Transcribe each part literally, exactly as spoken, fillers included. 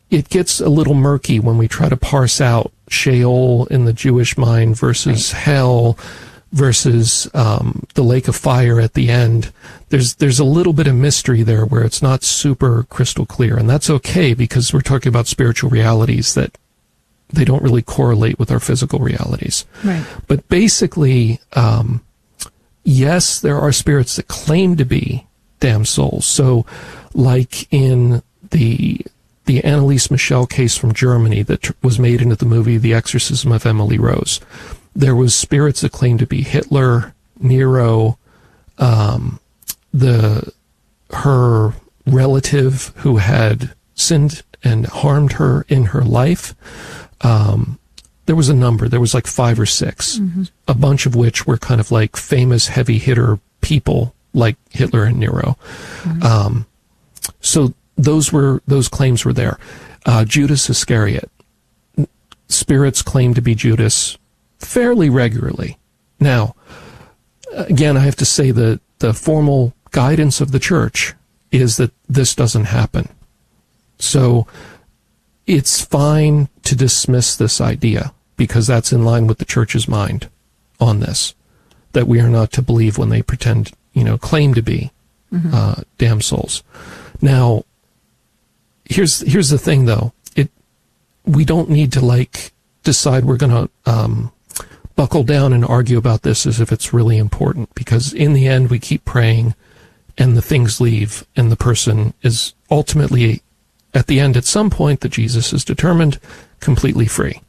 it gets a little murky when we try to parse out Sheol in the Jewish mind versus right. hell versus um, the lake of fire at the end. There's there's a little bit of mystery there where it's not super crystal clear, and that's okay because we're talking about spiritual realities that they don't really correlate with our physical realities. Right. But basically, um, yes, there are spirits that claim to be damned souls. So, like in the the Anneliese Michel case from Germany that tr- was made into the movie The Exorcism of Emily Rose, there was spirits that claimed to be Hitler, Nero, um, the her relative who had sinned and harmed her in her life. Um, there was a number. There was like five or six, mm-hmm. a bunch of which were kind of like famous heavy hitter people like Hitler and Nero. Mm-hmm. Um, so those were those claims were there. Uh, Judas Iscariot, spirits claim to be Judas fairly regularly. Now, again, I have to say that the formal guidance of the church is that this doesn't happen. So it's fine to dismiss this idea because that's in line with the church's mind on this, that we are not to believe when they pretend, you know, claim to be mm-hmm. uh, damned souls. Now, here's here's the thing, though. It we don't need to, like, decide we're going to um, buckle down and argue about this as if it's really important, because in the end we keep praying and the things leave and the person is ultimately, at the end, at some point that Jesus is determined, completely free.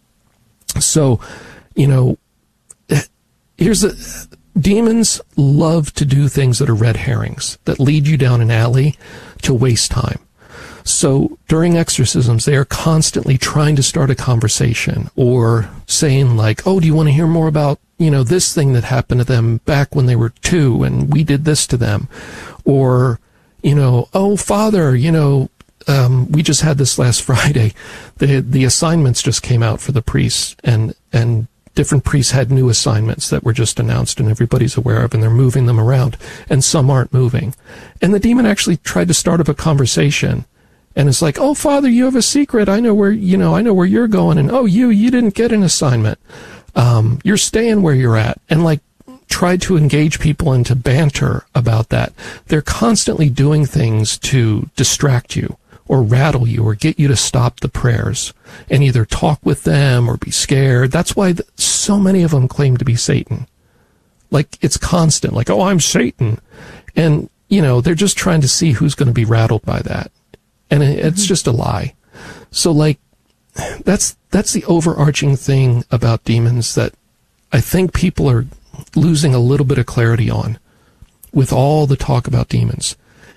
So, you know, here's the demons love to do things that are red herrings, that lead you down an alley to waste time. So during exorcisms, they are constantly trying to start a conversation or saying like, oh, do you want to hear more about, you know, this thing that happened to them back when they were two and we did this to them? Or, you know, oh, Father, you know, um, we just had this last Friday. The the assignments just came out for the priests, and and different priests had new assignments that were just announced and everybody's aware of, and they're moving them around, and some aren't moving. And the demon actually tried to start up a conversation. And it's like, oh, Father, you have a secret. I know where, you know, I know where you're going. And, oh, you, you didn't get an assignment. Um, you're staying where you're at. And, like, tried to engage people into banter about that. They're constantly doing things to distract you or rattle you or get you to stop the prayers and either talk with them or be scared. That's why th- so many of them claim to be Satan. Like, it's constant. Like, oh, I'm Satan. And, you know, they're just trying to see who's going to be rattled by that. And it's just a lie. So, like, that's that's the overarching thing about demons that I think people are losing a little bit of clarity on with all the talk about demons.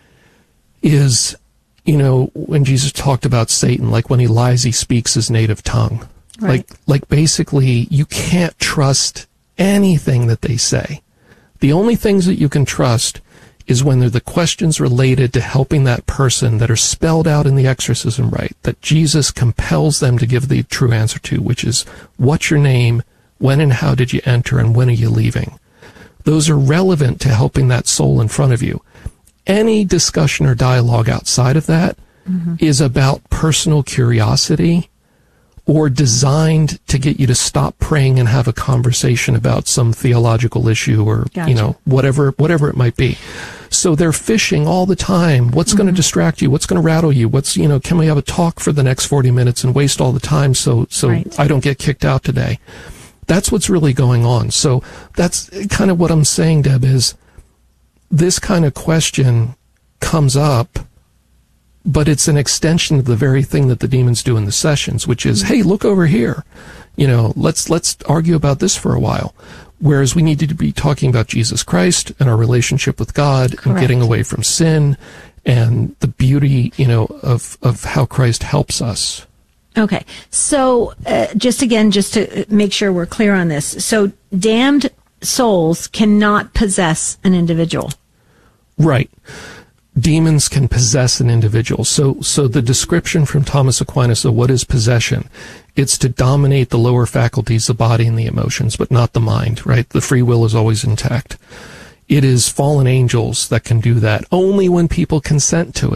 Is, you know, when Jesus talked about Satan, like when he lies, he speaks his native tongue. Right. Like, like basically, you can't trust anything that they say. The only things that you can trust is when they're the questions related to helping that person that are spelled out in the exorcism rite, that Jesus compels them to give the true answer to, which is, what's your name, when and how did you enter, and when are you leaving? Those are relevant to helping that soul in front of you. Any discussion or dialogue outside of that mm-hmm. is about personal curiosity or designed to get you to stop praying and have a conversation about some theological issue or, gotcha. you know, whatever whatever it might be. So they're fishing all the time. What's mm-hmm. going to distract you? What's going to rattle you? What's, you know, can we have a talk for the next forty minutes and waste all the time so so right. I don't get kicked out today? That's what's really going on. So that's kind of what I'm saying, Deb, is this kind of question comes up, but it's an extension of the very thing that the demons do in the sessions, which is, hey, look over here. You know, let's let's argue about this for a while. Whereas we need to be talking about Jesus Christ and our relationship with God Correct. and getting away from sin and the beauty, you know, of, of how Christ helps us. Okay. So uh, just again, just to make sure we're clear on this. So damned souls cannot possess an individual. Right. Demons can possess an individual. So so the description from Thomas Aquinas of what is possession, it's to dominate the lower faculties, the body and the emotions, but not the mind, right? The free will is always intact. It is fallen angels that can do that only when people consent to it.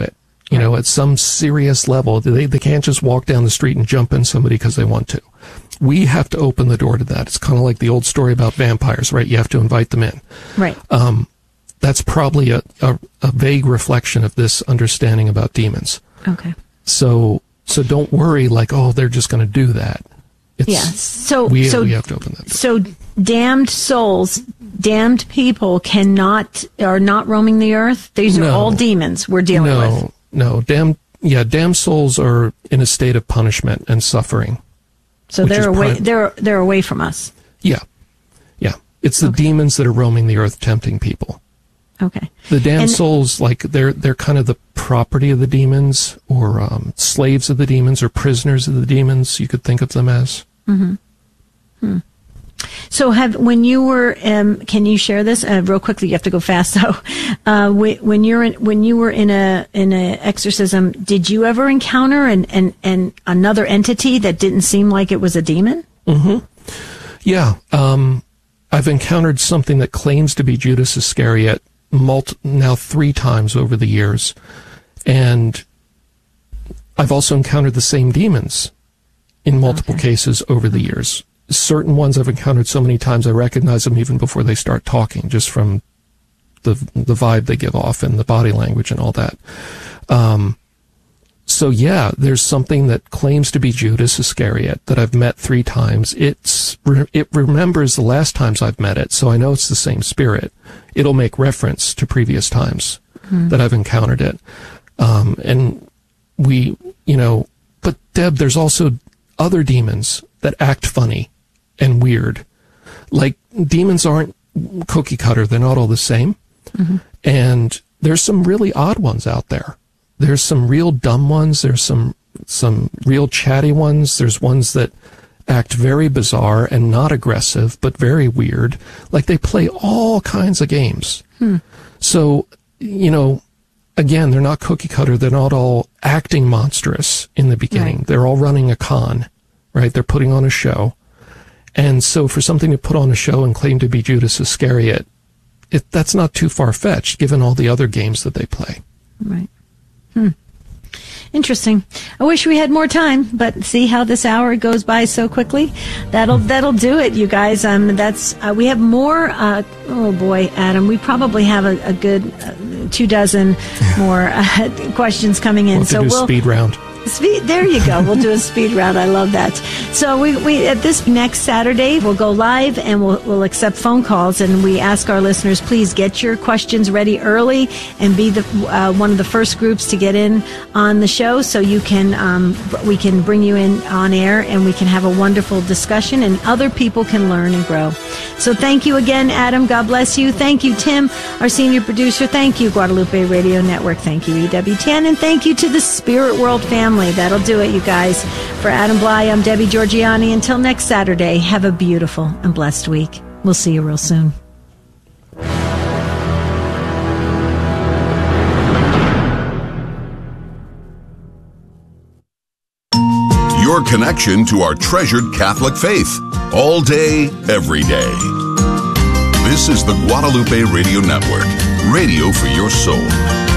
You know, at some serious level, they, they can't just walk down the street and jump in somebody because they want to. We have to open the door to that. It's kind of like the old story about vampires, right? You have to invite them in. Right. Um, that's probably a, a, a vague reflection of this understanding about demons. Okay. So, so don't worry like, oh, they're just going to do that. It's, yeah. So, we, so, we have to open that door. So damned souls, damned people cannot, are not roaming the earth. These are No. all demons we're dealing no, with. No, damn, yeah, damn souls are in a state of punishment and suffering. So which they're is away, prim- they're, they're away from us. Yeah, yeah. It's the Okay. demons that are roaming the earth, tempting people. Okay. The damned And- souls, like they're they're kind of the property of the demons, or um, slaves of the demons, or prisoners of the demons. You could think of them as. Mm-hmm. Hmm. So have, when you were, um, can you share this uh, real quickly? You have to go fast though. Uh, when, when you're in, when you were in a, in a exorcism, did you ever encounter an, an, an another entity that didn't seem like it was a demon? Mm-hmm. Yeah. Um, I've encountered something that claims to be Judas Iscariot multi- now three times over the years. And I've also encountered the same demons in multiple Okay. cases over the years. Certain ones I've encountered so many times I recognize them even before they start talking, just from the the vibe they give off and the body language and all that. Um, so yeah, there's something that claims to be Judas Iscariot that I've met three times. It's it remembers the last times I've met it, so I know it's the same spirit. It'll make reference to previous times mm-hmm. that I've encountered it. Um, and we, you know, but Deb, there's also other demons that act funny and weird. Like, demons aren't cookie cutter. They're not all the same. Mm-hmm. And there's some really odd ones out there. There's some real dumb ones. There's some, some real chatty ones. There's ones that act very bizarre and not aggressive, but very weird. Like, they play all kinds of games. Hmm. So, you know, again, they're not cookie cutter. They're not all acting monstrous in the beginning. Right. They're all running a con, right? They're putting on a show. And so for something to put on a show and claim to be Judas Iscariot, it, that's not too far-fetched, given all the other games that they play. Right. Hmm. Interesting. I wish we had more time, but see how this hour goes by so quickly. That'll that'll do it, you guys. Um, that's uh, we have more. Uh, oh boy, Adam, we probably have a, a good uh, two dozen more uh, questions coming in. We'll so do a we'll speed round. Speed, there you go. We'll do a speed round. I love that. So we, we at this next Saturday, we'll go live and we'll, we'll accept phone calls. And we ask our listeners, please get your questions ready early and be the uh, one of the first groups to get in on the show, so you can um, we can bring you in on air and we can have a wonderful discussion and other people can learn and grow. So thank you again, Adam. God bless you. Thank you, Tim, our senior producer. Thank you, Guadalupe Radio Network. Thank you, E W T N, and thank you to the Spirit World family. That'll do it, you guys. For Adam Bly, I'm Debbie Georgiani. Until next Saturday, have a beautiful and blessed week. We'll see you real soon. Your connection to our treasured Catholic faith. All day, every day. This is the Guadalupe Radio Network. Radio for your soul.